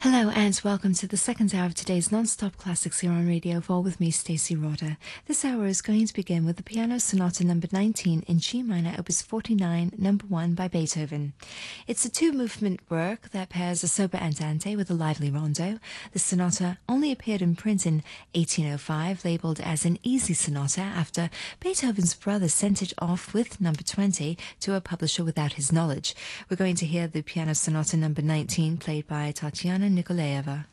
Hello and welcome to the second hour of today's non-stop classics here on Radio 4 with me, Stacey Roder. This hour is going to begin with the Piano Sonata number 19 in G minor, opus 49, number 1 by Beethoven. It's a two-movement work that pairs a sober andante with a lively rondo. The sonata only appeared in print in 1805, labeled as an easy sonata after Beethoven's brother sent it off with number 20 to a publisher without his knowledge. We're going to hear the Piano Sonata number 19 played by Tatiana Nikolaeva.